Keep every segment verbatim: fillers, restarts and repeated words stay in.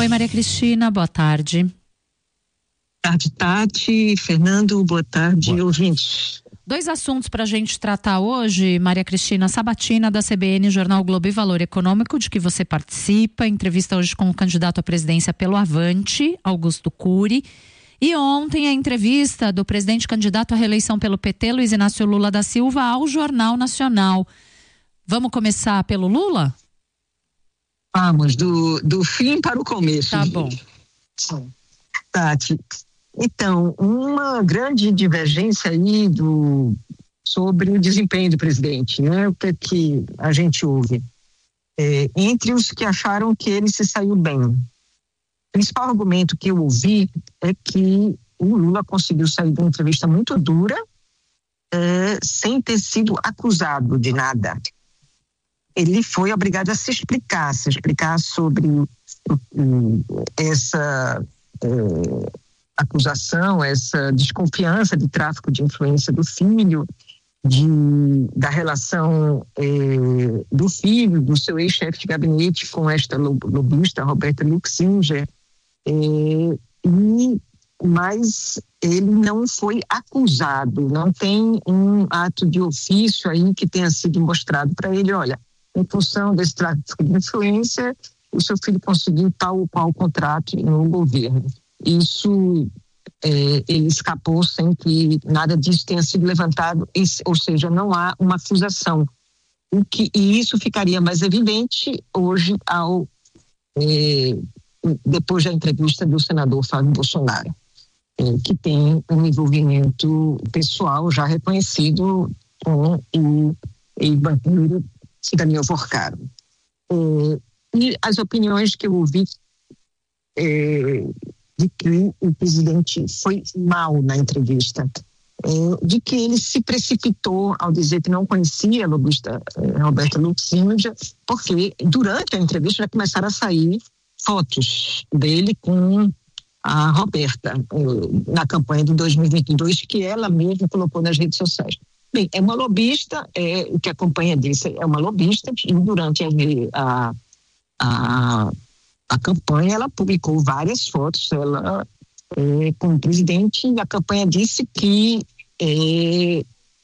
Maria Cristina, boa tarde. Boa tarde, Tati, Fernando, boa tarde, boa. ouvintes. Dois assuntos para a gente tratar hoje, Maria Cristina. Sabatina da C B N, Jornal Globo e Valor Econômico, de que você participa. Entrevista hoje com o candidato à presidência pelo Avante, Augusto Cury. E ontem a entrevista do presidente candidato à reeleição pelo P T, Luiz Inácio Lula da Silva, ao Jornal Nacional. Vamos começar pelo Lula? Vamos, do, do fim para o começo. Tá bom. Tati, então, uma grande divergência aí do, sobre o desempenho do presidente, né? O que é que a gente ouve? É, entre os que acharam que ele se saiu bem. O principal argumento que eu ouvi é que o Lula conseguiu sair de uma entrevista muito dura, é, sem ter sido acusado de nada. Ele foi obrigado a se explicar, se explicar sobre um, essa é, acusação, essa desconfiança de tráfico de influência do filho, de, da relação é, do filho, do seu ex-chefe de gabinete com esta lobista, Roberta Luxinger, é, e, mas ele não foi acusado, não tem um ato de ofício aí que tenha sido mostrado para ele, olha, em função desse tráfico de influência, o seu filho conseguiu tal ou qual contrato no governo. Isso, é, ele escapou sem que nada disso tenha sido levantado, ou seja, não há uma acusação. O que, e isso ficaria mais evidente hoje, ao, é, depois da entrevista do senador Fábio Bolsonaro, é, que tem um envolvimento pessoal já reconhecido com o ex-banqueiro Daniel Forcaro. É, e as opiniões que eu ouvi é, de que o presidente foi mal na entrevista, é, de que ele se precipitou ao dizer que não conhecia a lobista é, Roberta Luxinger, porque durante a entrevista já começaram a sair fotos dele com a Roberta é, na campanha de dois mil e vinte e dois, que ela mesma colocou nas redes sociais. Bem, é uma lobista, é, o que a campanha disse é uma lobista, e durante a, a, a campanha ela publicou várias fotos, ela é, com o presidente, e a campanha disse que é,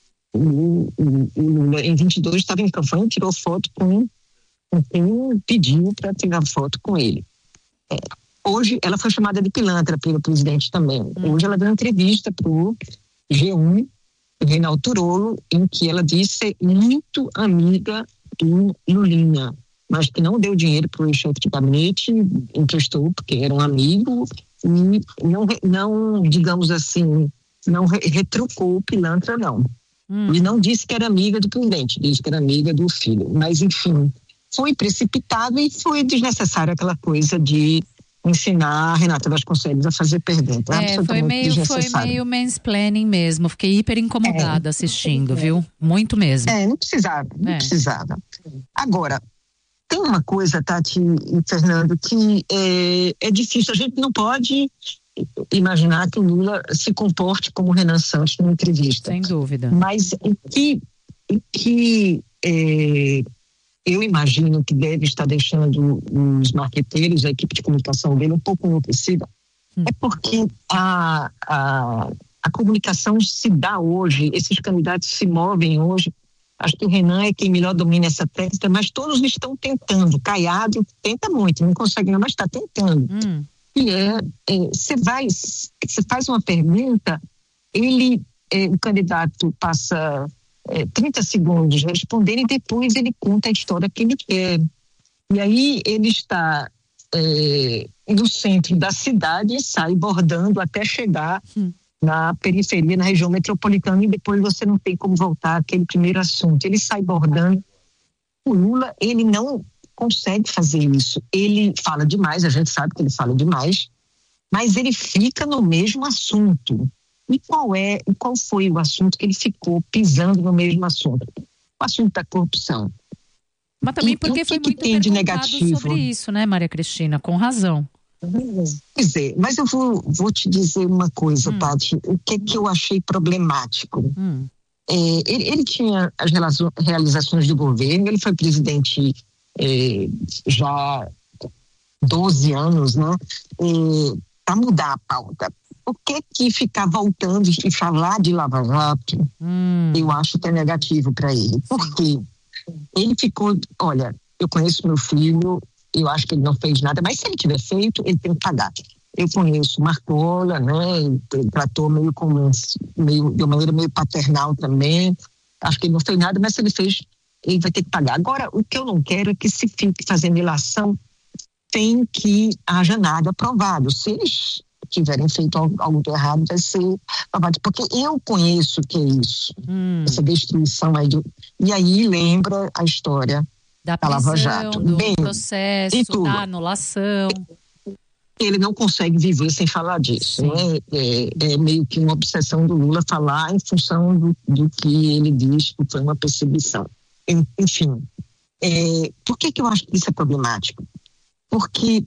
o, o, o Lula em vinte e dois estava em campanha, tirou foto com, com quem pediu para tirar foto com ele. É, hoje ela foi chamada de pilantra pelo presidente também. Hum. Hoje ela deu uma entrevista para o G um, Reinaldo Turolo, em que ela disse ser muito amiga do Lulinha, mas que não deu dinheiro para o chefe de gabinete, emprestou porque era um amigo e não, não digamos assim, não retrucou o pilantra, não. Hum. E não disse que era amiga do presidente, disse que era amiga do filho. Mas, enfim, foi precipitado e foi desnecessária aquela coisa de ensinar a Renata Vasconcelos a fazer pergunta. É, foi meio, foi meio mansplaining mesmo. Fiquei hiper incomodada é, assistindo, é. viu? Muito mesmo. É, não precisava, não é. precisava. Agora, tem uma coisa, Tati e Fernando, que é, é difícil. A gente não pode imaginar que o Lula se comporte como Renan Santos numa entrevista. Sem dúvida. Mas o que, o que é, eu imagino que deve estar deixando os marqueteiros, a equipe de comunicação dele um pouco enlouquecida, hum. é porque a, a, a comunicação se dá hoje, esses candidatos se movem hoje. Acho que o Renan é quem melhor domina essa técnica, mas todos estão tentando. Caiado tenta muito, não consegue não, mas está tentando. Hum. E é, você é, vai, você faz uma pergunta, ele, é, o candidato passa É, trinta segundos respondendo e depois ele conta a história que ele quer. E aí ele está é, no centro da cidade e sai bordando até chegar hum. na periferia, na região metropolitana, e depois você não tem como voltar àquele primeiro assunto. Ele sai bordando. O Lula, ele não consegue fazer isso. Ele fala demais, a gente sabe que ele fala demais, mas ele fica no mesmo assunto. E qual é, qual foi o assunto que ele ficou pisando no mesmo assunto? O assunto da corrupção. Mas também porque e, foi que muito que tem de negativo sobre isso, né, Maria Cristina? Com razão. Pois é, mas eu vou, vou te dizer uma coisa, hum. Tati, o que que eu achei problemático. Hum. É, ele, ele tinha as realizações do governo, ele foi presidente é, já doze anos, né? Para mudar a pauta. Por que que ficar voltando e falar de Lava Jato, hum. eu acho que é negativo para ele. Porque ele ficou, olha, eu conheço meu filho, eu acho que ele não fez nada, mas se ele tiver feito, ele tem que pagar. Eu conheço Marcola, né? Ele tratou meio como, meio, de uma maneira meio paternal também. Acho que ele não fez nada, mas se ele fez, ele vai ter que pagar. Agora, o que eu não quero é que se fique fazendo ilação sem que haja nada provado. Se eles tiverem feito algo, algo errado, vai ser provado. Porque eu conheço o que é isso, hum. essa destruição aí. Do, e aí lembra a história da, da Lava Jato. Do Bem, processo, da anulação. Ele não consegue viver sem falar disso, né? É, é meio que uma obsessão do Lula falar em função do, do que ele diz que foi uma perseguição. Enfim, é, por que que eu acho que isso é problemático? Porque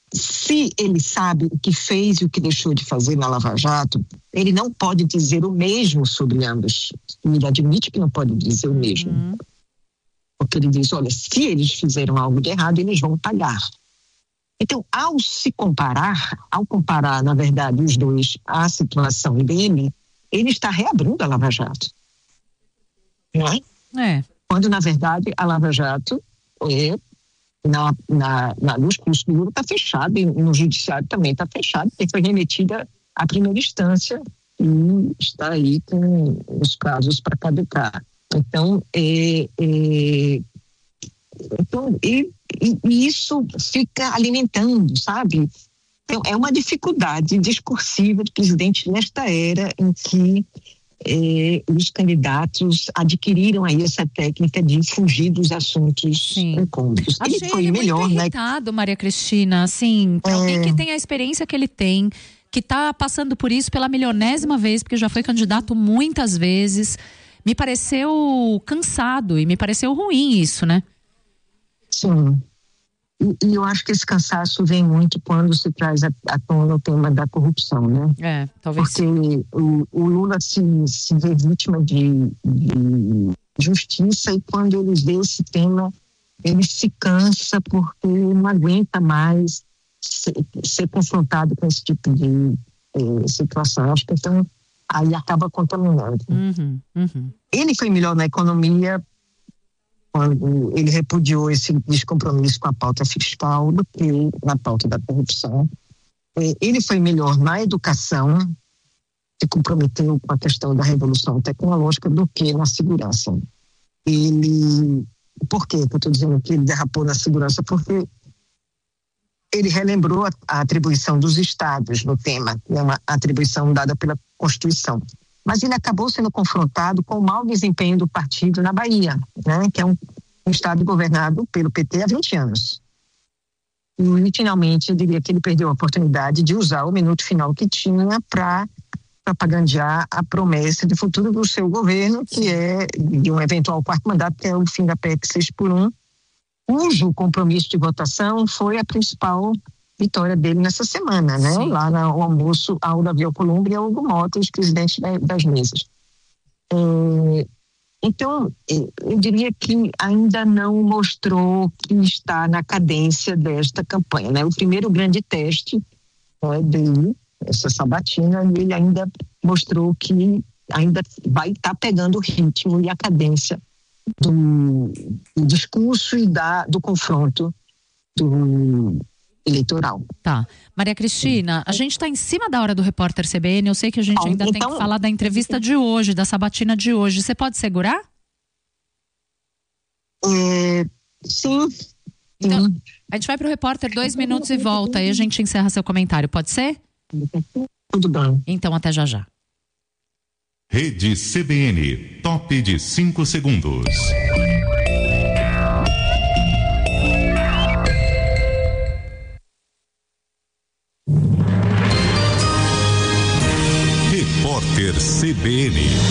se ele sabe o que fez e o que deixou de fazer na Lava Jato, ele não pode dizer o mesmo sobre ambos. Ele admite que não pode dizer o mesmo. Uhum. Porque ele diz, olha, se eles fizeram algo de errado, eles vão pagar. Então, ao se comparar, ao comparar, na verdade, os dois, a situação dele, ele está reabrindo a Lava Jato. Não é? É. Quando, na verdade, a Lava Jato é, na, na, na, nos cursos do Lula está fechada, e no judiciário também está fechado, porque foi remetida à primeira instância e está aí com os casos para caducar. Então, é, é, então e, e isso fica alimentando, sabe? Então, é uma dificuldade discursiva do presidente nesta era em que eh, os candidatos adquiriram aí essa técnica de fugir dos assuntos incômodos. Achei ele foi ele melhor, muito irritado, né? Maria Cristina, assim, é... alguém que tem a experiência que ele tem, que está passando por isso pela milionésima vez, porque já foi candidato muitas vezes, me pareceu cansado e me pareceu ruim isso, né? Sim. E, e eu acho que esse cansaço vem muito quando se traz à tona o tema da corrupção, né? É, talvez. Porque o, o Lula se, se vê vítima de, de justiça e quando ele vê esse tema, ele se cansa porque não aguenta mais ser, ser confrontado com esse tipo de eh, situação. Acho que então aí acaba contaminando. Uhum, uhum. Ele foi melhor na economia quando ele repudiou esse descompromisso com a pauta fiscal do que na pauta da corrupção. Ele foi melhor na educação, se comprometeu com a questão da revolução tecnológica, do que na segurança. Ele, por que eu estou dizendo que ele derrapou na segurança? Porque ele relembrou a, a atribuição dos estados no tema, que é uma atribuição dada pela Constituição. Mas ele acabou sendo confrontado com o mau desempenho do partido na Bahia, né, que é um, um estado governado pelo P T há vinte anos. E, finalmente, eu diria que ele perdeu a oportunidade de usar o minuto final que tinha para propagandear a promessa de futuro do seu governo, que é de um eventual quarto mandato, que é o fim da P E C seis por um, cujo compromisso de votação foi a principal vitória dele nessa semana, né? Sim. Lá no almoço ao Davi Alcolumbre e ao Hugo Mota, os presidentes das mesas. É, então, eu diria que ainda não mostrou que está na cadência desta campanha, né? O primeiro grande teste, né, dele, essa sabatina, ele ainda mostrou que ainda vai estar tá pegando o ritmo e a cadência do, do discurso e da, do confronto do eleitoral. Tá. Maria Cristina, a gente está em cima da hora do repórter C B N, eu sei que a gente ainda então, tem que falar da entrevista de hoje, da sabatina de hoje. Você pode segurar? É, sim. Então, sim. A gente vai para o repórter dois minutos e volta, aí a gente encerra seu comentário, pode ser? Tudo bem. Então, até já já. Rede C B N, top de cinco segundos. Repórter C B N.